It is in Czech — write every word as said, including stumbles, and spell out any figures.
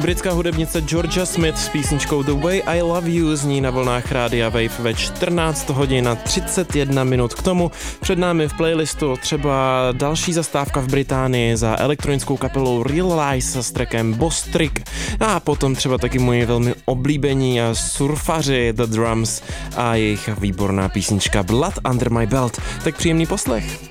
Britská hudebnice Georgia Smith s písničkou The Way I Love You zní na vlnách Rádia Wave ve čtrnáct hodin a třicet jedna minut. K tomu před námi v playlistu třeba další zastávka v Británii za elektronickou kapelou Real Lies s trackem Boss Trick a potom třeba taky moji velmi oblíbení surfaři The Drums a jejich výborná písnička Blood Under My Belt. Tak příjemný poslech.